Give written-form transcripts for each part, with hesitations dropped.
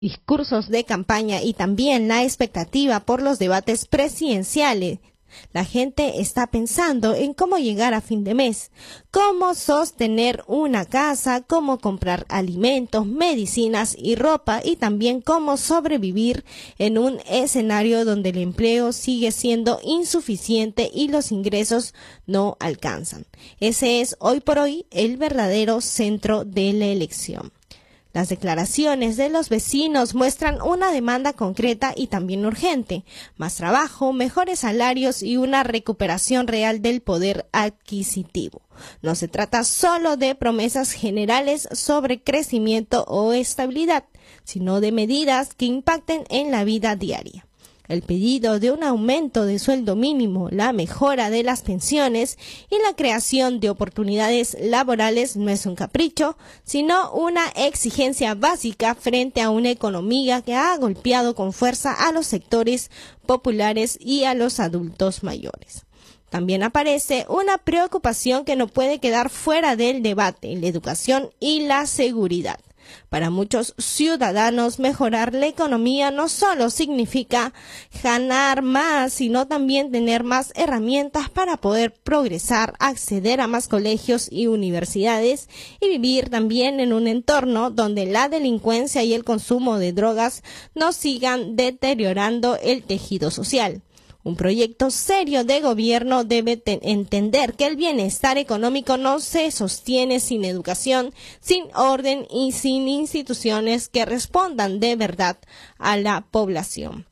discursos de campaña y también la expectativa por los debates presidenciales. La gente está pensando en cómo llegar a fin de mes, cómo sostener una casa, cómo comprar alimentos, medicinas y ropa y también cómo sobrevivir en un escenario donde el empleo sigue siendo insuficiente y los ingresos no alcanzan. Ese es hoy por hoy el verdadero centro de la elección. Las declaraciones de los vecinos muestran una demanda concreta y también urgente: más trabajo, mejores salarios y una recuperación real del poder adquisitivo. No se trata solo de promesas generales sobre crecimiento o estabilidad, sino de medidas que impacten en la vida diaria. El pedido de un aumento de sueldo mínimo, la mejora de las pensiones y la creación de oportunidades laborales no es un capricho, sino una exigencia básica frente a una economía que ha golpeado con fuerza a los sectores populares y a los adultos mayores. También aparece una preocupación que no puede quedar fuera del debate: la educación y la seguridad. Para muchos ciudadanos, mejorar la economía no solo significa ganar más, sino también tener más herramientas para poder progresar, acceder a más colegios y universidades y vivir también en un entorno donde la delincuencia y el consumo de drogas no sigan deteriorando el tejido social. Un proyecto serio de gobierno debe entender que el bienestar económico no se sostiene sin educación, sin orden y sin instituciones que respondan de verdad a la población.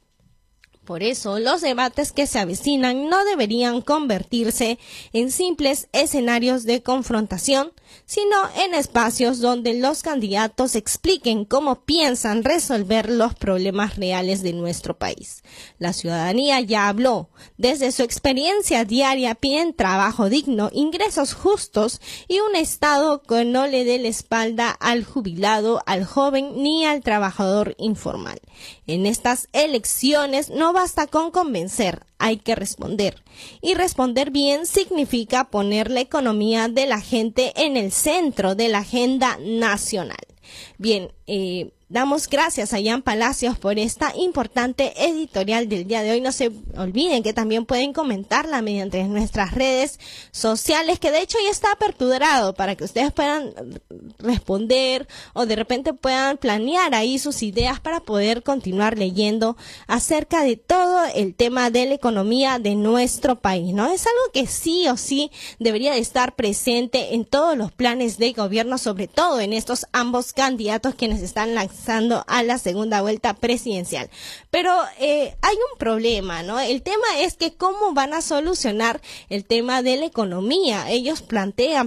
Por eso, los debates que se avecinan no deberían convertirse en simples escenarios de confrontación, sino en espacios donde los candidatos expliquen cómo piensan resolver los problemas reales de nuestro país. La ciudadanía ya habló. Desde su experiencia diaria piden trabajo digno, ingresos justos y un Estado que no le dé la espalda al jubilado, al joven ni al trabajador informal. En estas elecciones no basta con convencer, hay que responder. Y responder bien significa poner la economía de la gente en el centro de la agenda nacional. Bien, damos gracias a Jan Palacios por esta importante editorial del día de hoy. No se olviden que también pueden comentarla mediante nuestras redes sociales, que de hecho ya está aperturado para que ustedes puedan responder o de repente puedan planear ahí sus ideas para poder continuar leyendo acerca de todo el tema de la economía de nuestro país, ¿no? Es algo que sí o sí debería de estar presente en todos los planes de gobierno, sobre todo en estos ambos candidatos quienes están lanzando a la segunda vuelta presidencial. Pero hay un problema, ¿no? El tema es que cómo van a solucionar el tema de la economía. Ellos plantean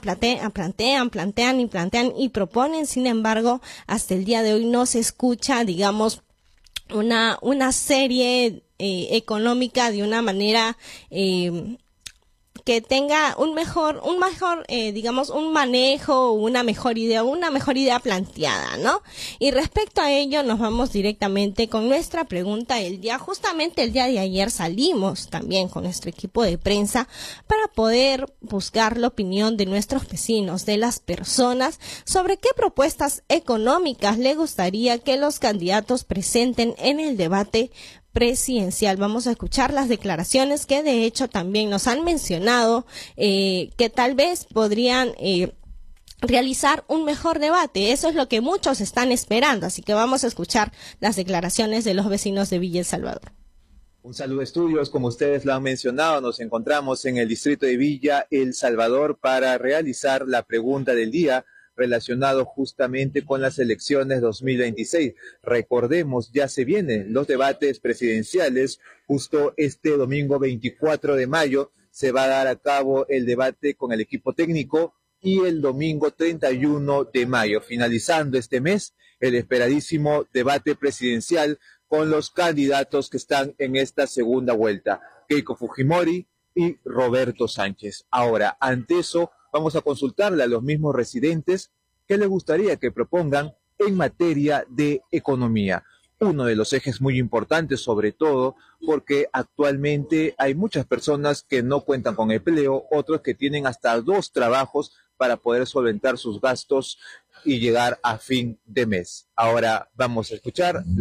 y proponen, sin embargo, hasta el día de hoy no se escucha, digamos, una serie económica de una manera que tenga un mejor, digamos, un manejo, una mejor idea planteada, ¿no? Y respecto a ello, nos vamos directamente con nuestra pregunta del día. Justamente el día de ayer salimos también con nuestro equipo de prensa para poder buscar la opinión de nuestros vecinos, de las personas, sobre qué propuestas económicas le gustaría que los candidatos presenten en el debate presidencial. Vamos a escuchar las declaraciones que de hecho también nos han mencionado que tal vez podrían realizar un mejor debate. Eso es lo que muchos están esperando, así que vamos a escuchar las declaraciones de los vecinos de Villa El Salvador. Un saludo, estudios. Como ustedes lo han mencionado, nos encontramos en el distrito de Villa El Salvador para realizar la pregunta del día relacionado justamente con las elecciones 2026. Recordemos, ya se vienen los debates presidenciales. Justo este domingo 24 de mayo se va a dar a cabo el debate con el equipo técnico y el domingo 31 de mayo, finalizando este mes, el esperadísimo debate presidencial con los candidatos que están en esta segunda vuelta, Keiko Fujimori y Roberto Sánchez. Ahora, ante eso, vamos a consultarle a los mismos residentes qué les gustaría que propongan en materia de economía. Uno de los ejes muy importantes, sobre todo porque actualmente hay muchas personas que no cuentan con empleo, otros que tienen hasta 2 trabajos para poder solventar sus gastos y llegar a fin de mes. Ahora vamos a escuchar